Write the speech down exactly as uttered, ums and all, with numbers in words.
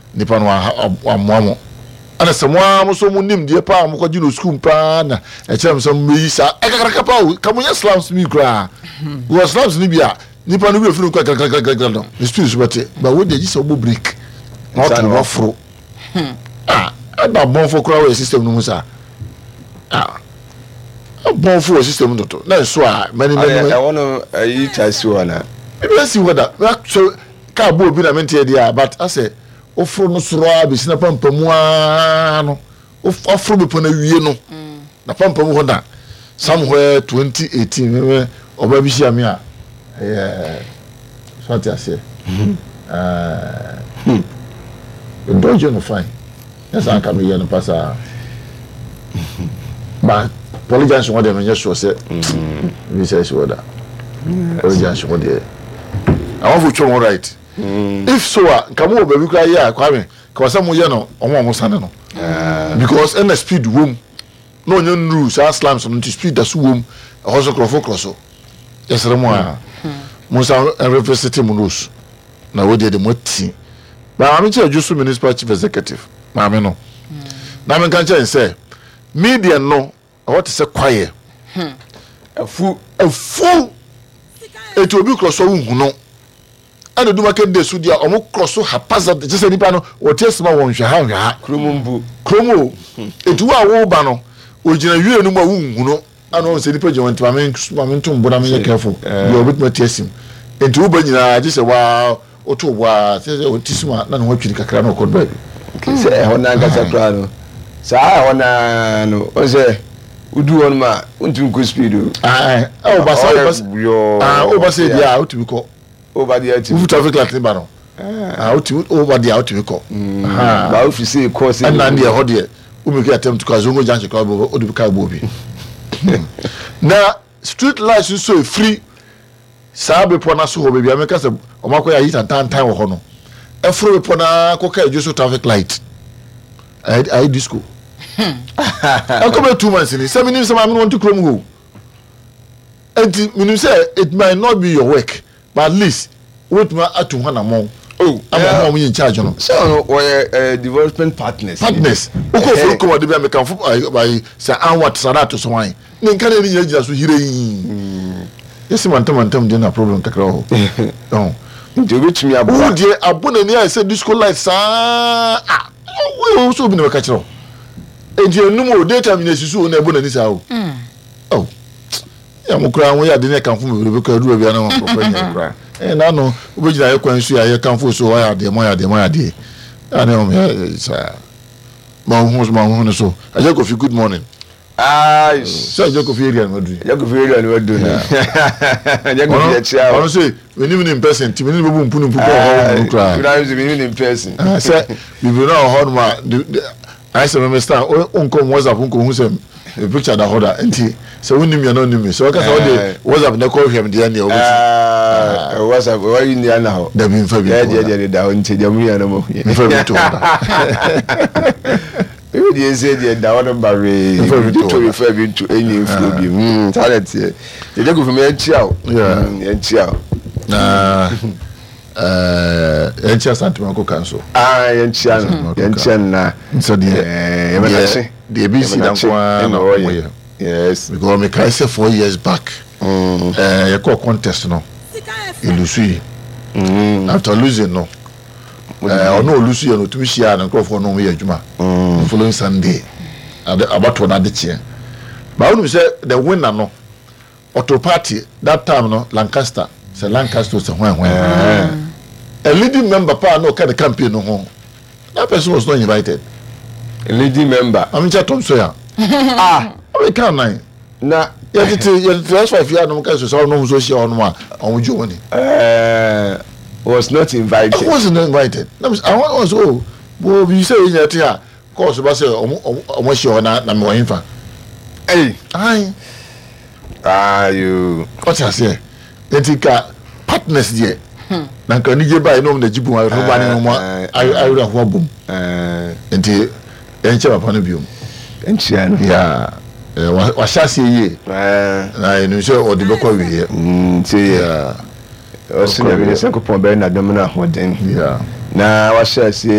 nipa no amoamo ana semwa mo so mo nim de pa mo kwaji no school pa na e kire so meyi sa akakaraka pa o kamunya slams mi kra wo slams ni bia nipa no bi ofinu kwa kakakaka no the spirit bete ba wo de ji so bo break not to fro ah aba bon fo kra we system no musa ah bon fo system no to na so a many many I want to yi chasi wana maybe see whether so ka bo bi na mente dia but I say ofro no soro abi sina pampamu ano ofro bi pona wie no na pampamu ho da somewhere twenty eighteen me oba bi hia me a eh so ati ase eh don't you know fine yes I can hear no passa ba polygons what dem just say we say so that polygons what dey I want to show right Mm. If so, come over, we cry, yeah, Kwame, because some you know, almost no. Because in the speed room, no new rules, our slams on the speed that's room, a horse across for yes, Ramoa. Most are representative rules. Now, what did the motti? But I'm just municipal chief executive, Mamma no. Now, I can say, media no, what is a quiet? A fool, a fool. It will be close to no. And do market de sudia omo crosso haphazard just any pa no o tesma won hwe ha hwe ha kromumbu kromo etu a wo ba no o gina wie no ma wunhu no ana o se nipa je won tima men men tum boda men careful you bit ma tesim etu wo ba nyina je se wa o to wa se o tisma na no twiri kakra no kodba se e hona ngasa kra no sa hona no o se udu won ma untum ko speed o ah o ba sa ah o ba se dia o tu ko over the ati traffic light ni ba no ah o tu over the out we ko ah ba o fi say course and na dey ho dey o make attempt to cause zongo junction ka bo o dey ka bo bi na street lights so free sabe pona so ho be ameka se o makoya hit and tan tan wo ho no e fro be pona ko ka ejo so traffic light ai ai disco I come two months in seven minutes I want to chrome go and you say it might not be your work but at least what ma atu hana mo oh am mo in charge no so we development partners partners o ko fo ko de be am kan fo by say an what sadato so wan ni kan ni nyina so hire yi yes man tam tam de na problem kakra ho no nje betumi abo o de abona ni I say disco light sa ah we so bi na ka kire eje numu data mi na sisu na abona ni sa o oh ya mukura won ya de ne kan fo me be ka duro bia na mo proper nya kura eh na no obejira ye kwan su ya ye kan fo so ya de mo ya de mo ya de ana o me sa ma hu ma hu so aje ko fi good morning ah so aje ko fi area no do aje ko fi area no do na aje ko fi chia ono say we ni in person ti me ni bebu mpunu mpu ko ho kura kura we ni in person say we be no ho ma I say me star onko WhatsApp onko hu say a picture da hoda enti so we nim ya no nim so ka say we dey WhatsApp na call him dey na obi ah WhatsApp we yin ya na ho da bin fa bi ya je je da ho nti da mu ya na mo mi fa bi to we dey say dey da ho ba we to we fa bi to any info bi mm talent ye je go for me enchia o yeah enchia na eh enchia santima ko kanso ah enchia enchia na so dey eh e na the B C dan kwa no yes because me kai say four years back mm eh you call contest no ilusu mm after losing no eh no lose you no to share na crofo no we adwuma mm following Sunday about na de tie but when we say the winner no auto party that time no Lancaster say Lancaster say when when a leading member pa no kind of campaign no ho that person was not invited. A leading member. I'm just Tom Sawyer. Ah, we can't nine. Na, ya tete ya transfer if you no ka so no so share on ma on jo ni. Eh, was not invited. I wasn't invited. I was oh, bo you say you yet here. Course ba say omo share na na me wan fa. Hey, ai. Ah, you. What I say? Etika partners there. Na kan ni je ba no na jibu wa ro ba ni no mo ai ai ro ho bom. Eh, enti enche papa no biom enche no ya wa shase ye eh na enu se odi bekọ wiye mm ti ya o se na bi se ko pon be na dom na hoden ya na wa shase